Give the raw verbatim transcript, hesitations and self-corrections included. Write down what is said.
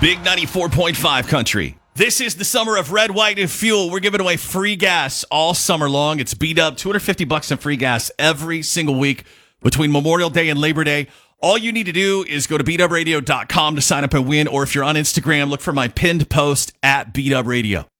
Big ninety-four point five country. This is the summer of red, white, and fuel. We're giving away free gas all summer long. It's B-Dub, two hundred fifty bucks in free gas every single week between Memorial Day and Labor Day. All you need to do is go to b dub radio dot com to sign up and win, or if you're on Instagram, look for my pinned post at B Dub Radio.